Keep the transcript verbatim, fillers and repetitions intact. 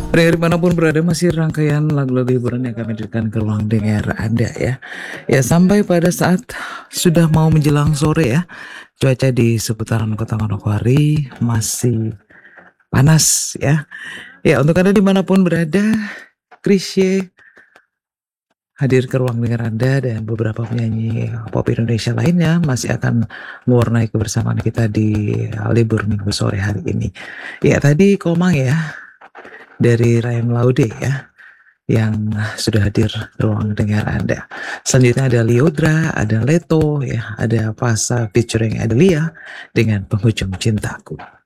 Pendengar dimanapun berada, masih rangkaian lagu-lagu hiburan yang kami hadirkan ke ruang dengar Anda ya. Ya, sampai pada saat sudah mau menjelang sore ya, cuaca di seputaran kota Manokwari masih panas ya. Ya, untuk Anda dimanapun berada, Chrisye hadir ke ruang dengar Anda dan beberapa penyanyi pop Indonesia lainnya masih akan mewarnai kebersamaan kita di libur minggu sore hari ini. Ya, tadi Komang ya, dari Rahim Laude ya, yang sudah hadir di ruang dengar Anda. Selanjutnya ada Liodra, ada Leto, ya, ada Fasa featuring Adelia dengan Penghujung Cintaku.